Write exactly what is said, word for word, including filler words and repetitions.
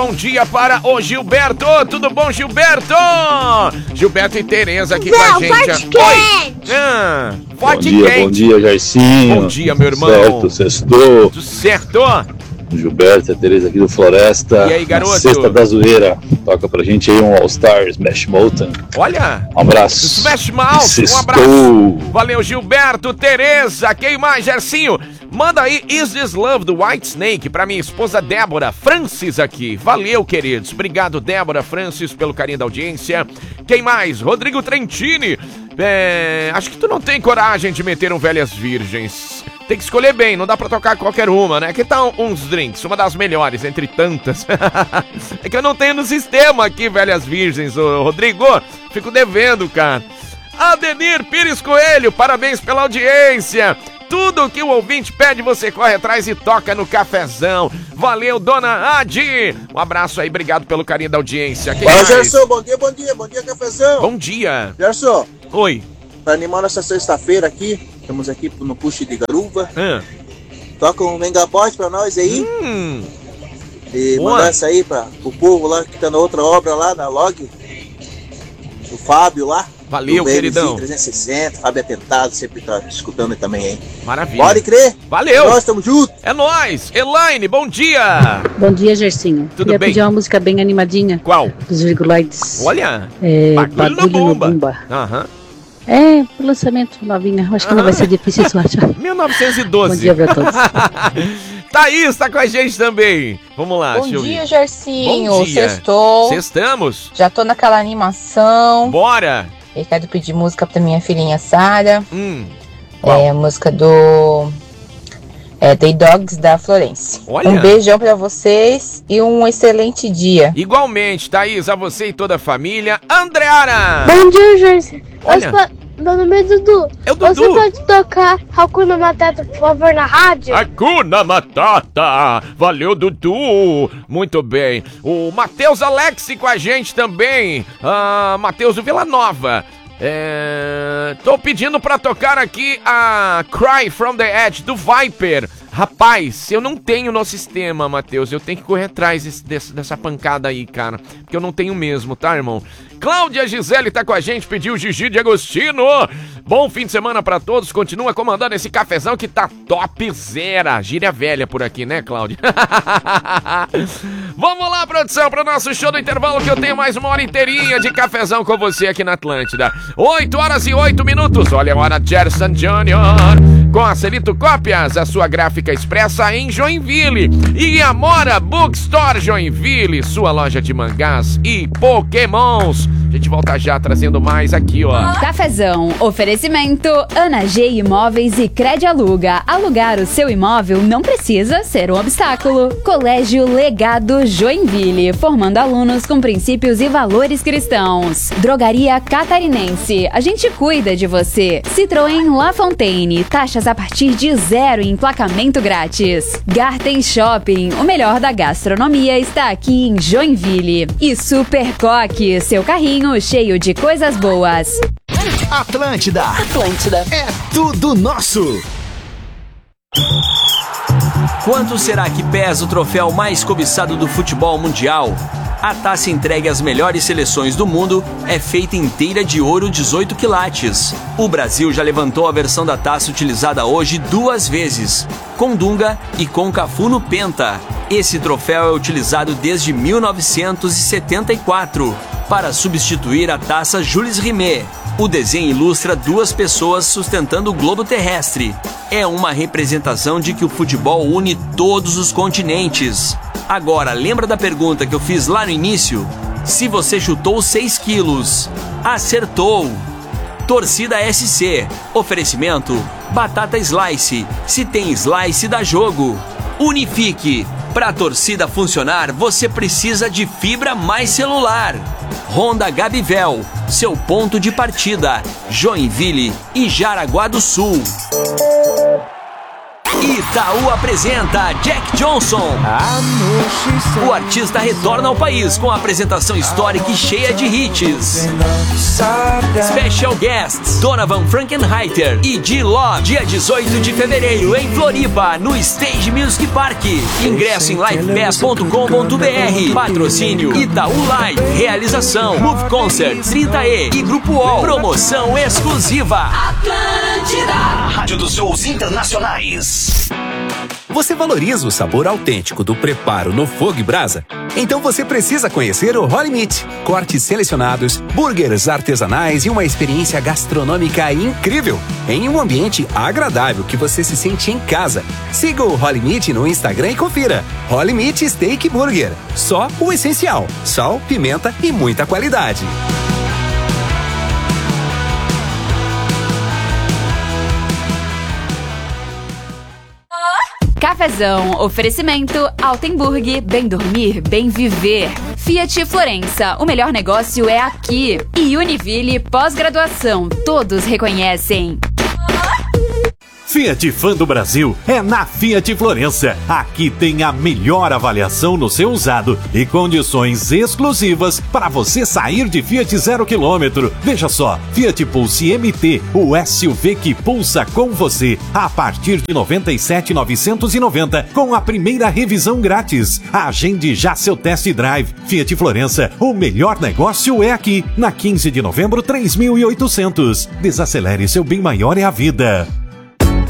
Bom dia para o Gilberto. Tudo bom, Gilberto? Gilberto e Tereza aqui Não, com a gente. Forte Quente. Ah, bom dia, quente. bom dia, Jairzinho. Bom dia, meu irmão. Certo, sextou. Tudo certo? Gilberto e a Tereza aqui do Floresta. E aí, garoto? Na Sexta da Zoeira. Toca pra gente aí um All-Star Smash Mountain. Olha. Um abraço. Smash Mouth, Sextou. um abraço. Valeu, Gilberto, Tereza. Quem mais, Gercinho? Manda aí Is This Love do White Snake pra minha esposa Débora Francis aqui. Valeu, queridos. Obrigado, Débora Francis, pelo carinho da audiência. Quem mais? Rodrigo Trentini. É, acho que tu não tem coragem de meter um Velhas Virgens. Tem que escolher bem, não dá pra tocar qualquer uma, né? Que tal uns drinks? Uma das melhores, entre tantas. É que eu não tenho no sistema aqui, Velhas Virgens, ô Rodrigo. Fico devendo, cara. Adenir Pires Coelho, parabéns pela audiência. Tudo que o ouvinte pede, você corre atrás e toca no cafezão. Valeu, dona Adi. Um abraço aí, obrigado pelo carinho da audiência. Quem Fala, mais? Gerson, bom dia, bom dia, bom dia, cafezão. Bom dia. Gerson, Oi. pra animar nossa sexta-feira aqui, estamos aqui no Puxa de Garuva. Ah. Toca um Mengabote pra nós aí. Hum. E Boa. mandar essa aí pra o povo lá que tá na outra obra lá, na Log. O Fábio lá. Valeu, do B M Z queridão. trezentos e sessenta, Fábio Atentado, sempre tá escutando também aí. Maravilha. Pode crer? Valeu. Nós estamos juntos. É nóis. Elaine, bom dia. Bom dia, Gercinho. Tudo Queria bem? pedir uma música bem animadinha. Qual? Dos Virguloides. Olha. É, Bagulho Bagulho, no no Bumba. Bumba. Aham. É, lançamento novinha. Acho que não vai ser difícil isso achar. mil novecentos e doze. Bom dia pra todos. Thaís tá com a gente também. Vamos lá, Bom deixa eu dia, ver. Gercinho. Bom dia. Sextou. Sextamos. Já tô naquela animação. Bora. Eu quero pedir música pra minha filhinha Sara. Hum. É a música do é, The Dogs da Florence. Olha. Um beijão pra vocês e um excelente dia. Igualmente, Thaís, a você e toda a família. Andreara. Bom dia, Gerson. Olha. Meu nome é Dudu. É o Dudu. Você pode tocar Hakuna Matata, por favor, na rádio? Hakuna Matata. Valeu, Dudu. Muito bem. O Matheus Alexi com a gente também. Ah, Matheus do Vila Nova. É... Tô pedindo pra tocar aqui a Cry From The Edge do Viper. Rapaz, eu não tenho no sistema, Matheus. Eu tenho que correr atrás desse, desse, dessa pancada aí, cara. Porque eu não tenho mesmo, tá, irmão? Cláudia Gisele tá com a gente, pediu Gigi de Agostino. Bom fim de semana pra todos. Continua comandando esse cafezão que tá topzera. Gíria velha por aqui, né, Cláudia? Vamos lá, produção, pro nosso show do intervalo, que eu tenho mais uma hora inteirinha de cafezão com você aqui na Atlântida. oito horas e oito minutos. Olha a hora, Gerson Júnior com a Celito Cópias, a sua gráfica expressa em Joinville. E Amora Bookstore Joinville, sua loja de mangás e pokémons. A gente volta já trazendo mais aqui, ó. Cafezão, oferecimento Ana G Imóveis e Cred Aluga. Alugar o seu imóvel não precisa ser um obstáculo. Colégio Legado Joinville, formando alunos com princípios e valores cristãos. Drogaria Catarinense, a gente cuida de você. Citroën La Fontaine, taxas a partir de zero e emplacamento grátis. Garten Shopping, o melhor da gastronomia está aqui em Joinville. E Super Coque, seu carrinho cheio de coisas boas. Atlântida. Atlântida. É tudo nosso. Quanto será que pesa o troféu mais cobiçado do futebol mundial? A taça entregue às melhores seleções do mundo é feita inteira de ouro dezoito quilates. O Brasil já levantou a versão da taça utilizada hoje duas vezes, com Dunga e com Cafu no Penta. Esse troféu é utilizado desde mil novecentos e setenta e quatro, para substituir a taça Jules Rimet. O desenho ilustra duas pessoas sustentando o globo terrestre. É uma representação de que o futebol une todos os continentes. Agora, lembra da pergunta que eu fiz lá no início? Se você chutou seis quilos, acertou! Torcida S C, oferecimento, batata slice, se tem slice dá jogo. Unifique, para a torcida funcionar você precisa de fibra mais celular. Honda Gabivel, seu ponto de partida, Joinville e Jaraguá do Sul. Itaú apresenta Jack Johnson. O artista retorna ao país com a apresentação histórica e cheia de hits. Special guests Donovan Frankenheiter e D-Love, dia dezoito de fevereiro em Floripa, no Stage Music Park. Ingresso em livepass ponto com ponto br. Patrocínio Itaú Live. Realização Move Concerts, trinta E e Grupo O. Promoção exclusiva Atlântida, a rádio dos shows internacionais. Você valoriza o sabor autêntico do preparo no fogo e brasa? Então você precisa conhecer o Holy Meat. Cortes selecionados, burgers artesanais e uma experiência gastronômica incrível, em um ambiente agradável que você se sente em casa. Siga o Holy Meat no Instagram e confira. Holy Meat Steak Burger. Só o essencial: sal, pimenta e muita qualidade. Cafezão, oferecimento Altenburg, bem dormir, bem viver. Fiat Florença, o melhor negócio é aqui. E Univille, pós-graduação, todos reconhecem. Fiat Fã do Brasil é na Fiat Florença. Aqui tem a melhor avaliação no seu usado e condições exclusivas para você sair de Fiat zero quilômetro. Veja só, Fiat Pulse M T, o S U V que pulsa com você, a partir de noventa e sete mil novecentos e noventa, com a primeira revisão grátis. Agende já seu test drive. Fiat Florença, o melhor negócio é aqui. Na quinze de novembro, três mil e oitocentos. Desacelere, seu bem maior é a vida.